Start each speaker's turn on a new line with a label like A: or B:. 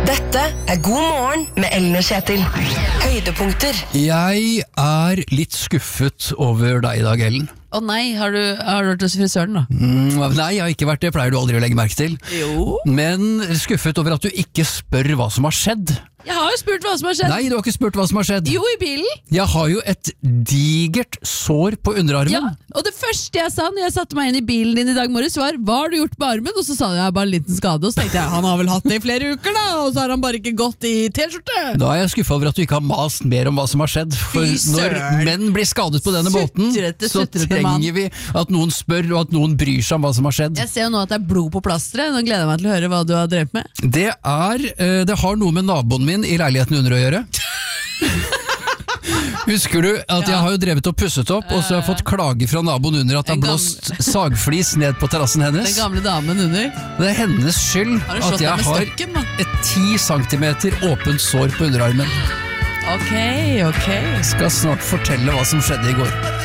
A: Dette God morgen med Ellen og Kjetil. Høydepunkter.
B: Jeg litt skuffet over deg I dag, Ellen.
C: Nei, har du vært hos frisøren da?
B: Nei, jeg har ikke vært det, pleier du aldri å legge merke til.
C: Jo.
B: Men skuffet over at du ikke spør hva som har skjedd.
C: Jeg har jo spurt hva som har skjedd.
B: Nei, du har ikke spurt hva som har skjedd.
C: Jo, I bilen.
B: Jeg har jo et digert sår på underarmen.
C: Ja, og det første jeg sa når jeg satte meg inn I bilen din I dag morges var, hva har du gjort på armen? Og så sa jeg bare en liten skade, og så tenkte jeg, han har vel hatt det I flere uker da, og så har han bare ikke gått I t-skjorte.
B: Da jeg skuffet over at du ikke har mast mer om hva som har skjedd, for når menn blir skadet på denne måten, så trenger vi at noen spør, og at noen bryr seg om hva som har skjedd.
C: Jeg ser jo nå at det blod på plasteret, nå gleder jeg meg til å høre hva du har drevet med.
B: Det har noe med naboen min I leiligheten under å gjøre. Husker du at jeg har jo drevet og pusset opp, og så har jeg fått klage fra naboen under at det har blåst sagflis ned på terrassen hennes.
C: Den gamle damen under.
B: Det hennes skyld at jeg har et 10 centimeter åpent sår på underarmen.
C: Ok.
B: Jeg skal snart fortelle hva som skjedde I går.